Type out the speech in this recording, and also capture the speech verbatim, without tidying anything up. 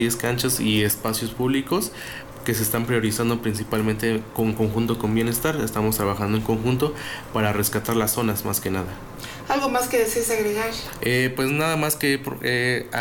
diez canchas y espacios públicos que se están priorizando principalmente con conjunto con bienestar. Estamos trabajando en conjunto para rescatar las zonas más que nada. ¿Algo más que desees agregar? Eh, pues nada más que eh,